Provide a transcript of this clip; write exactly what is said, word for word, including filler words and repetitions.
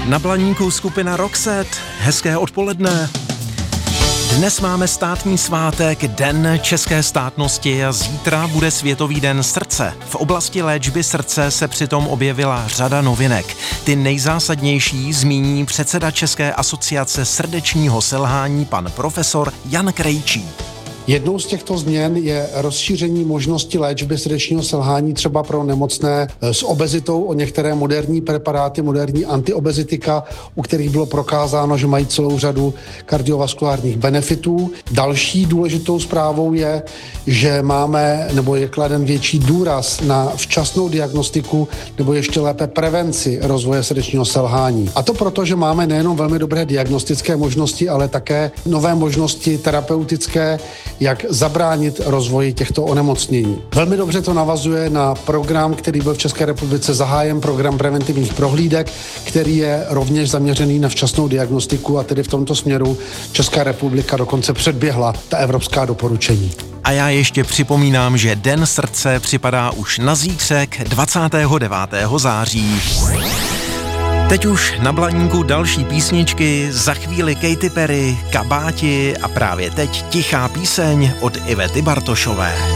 Na Blaníku skupina Roxette. Hezké odpoledne. Dnes máme státní svátek, Den české státnosti a zítra bude Světový den srdce. V oblasti léčby srdce se přitom objevila řada novinek. Ty nejzásadnější zmíní předseda České asociace srdečního selhání pan profesor Jan Krejčí. Jednou z těchto změn je rozšíření možnosti léčby srdečního selhání třeba pro nemocné s obezitou o některé moderní preparáty, moderní antiobezitika, u kterých bylo prokázáno, že mají celou řadu kardiovaskulárních benefitů. Další důležitou zprávou je, že máme nebo je kladen větší důraz na včasnou diagnostiku nebo ještě lépe prevenci rozvoje srdečního selhání. A to proto, že máme nejenom velmi dobré diagnostické možnosti, ale také nové možnosti terapeutické, jak zabránit rozvoji těchto onemocnění. Velmi dobře to navazuje na program, který byl v České republice zahájen, program preventivních prohlídek, který je rovněž zaměřený na včasnou diagnostiku a tedy v tomto směru Česká republika dokonce předběhla ta evropská doporučení. A já ještě připomínám, že Den srdce připadá už na zítřek dvacátého devátého září. Teď už na Blaníku další písničky, za chvíli Katy Perry, Kabáti a právě teď tichá píseň od Ivety Bartošové.